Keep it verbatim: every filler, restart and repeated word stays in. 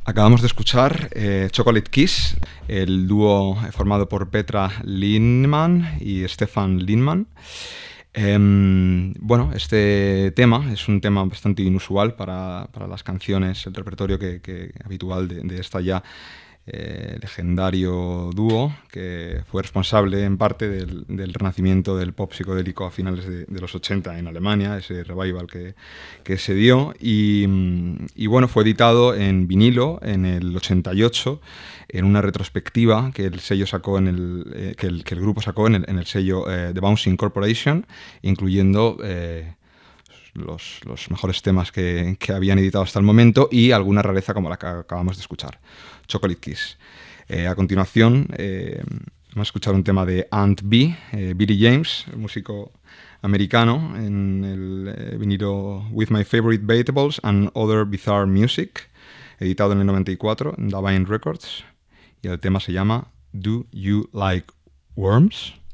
Acabamos de escuchar eh, Chocolate Kiss, el dúo formado por Petra Lindman y Stefan Lindman. Eh, bueno, este tema es un tema bastante inusual para, para las canciones, el repertorio que, que habitual de, de esta ya eh, legendario dúo, que fue responsable en parte del, del renacimiento del pop psicodélico a finales de, de los ochenta en Alemania, ese revival que, que se dio. Y, y bueno, fue editado en vinilo en el ochenta y ocho, en una retrospectiva que el sello sacó en el, eh, que, el, que el grupo sacó en el, en el sello eh, The Bouncing Corporation, incluyendo eh, los, los mejores temas que, que habían editado hasta el momento y alguna rareza como la que acabamos de escuchar, Chocolate Kiss. Eh, a continuación eh, vamos a escuchar un tema de Aunt B, eh, Billy James, el músico americano, en el eh, vinilo With My Favorite Vegetables and Other Bizarre Music, editado en el noventa y cuatro en Divine Records, y el tema se llama Do You Like Worms?